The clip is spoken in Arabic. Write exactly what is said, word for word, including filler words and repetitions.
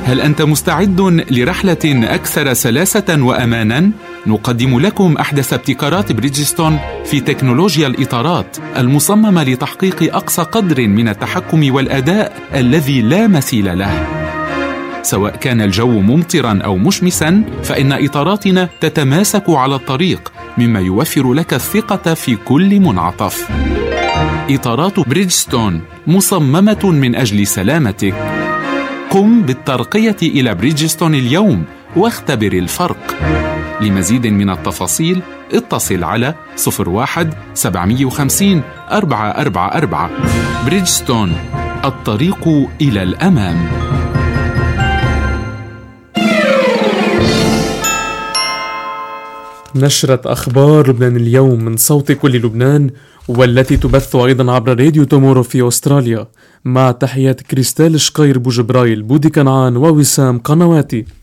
هل أنت مستعد لرحلة أكثر سلاسة وأمانا؟ نقدم لكم أحدث ابتكارات بريدجستون في تكنولوجيا الإطارات المصممة لتحقيق أقصى قدر من التحكم والأداء الذي لا مثيل له. سواء كان الجو ممطرا أو مشمسا، فإن إطاراتنا تتماسك على الطريق، مما يوفر لك الثقة في كل منعطف. إطارات بريدجستون مصممة من أجل سلامتك. قم بالترقية إلى بريدجستون اليوم واختبر الفرق. لمزيد من التفاصيل اتصل على صفر واحد سبعمية وخمسين أربعة أربعة أربعة. بريدجستون، الطريق إلى الأمام. نشرة أخبار لبنان اليوم من صوت كل لبنان، والتي تبث أيضا عبر راديو تومورو في أستراليا، مع تحيات كريستال شقير بوجبرايل بودي كنعان ووسام قنواتي.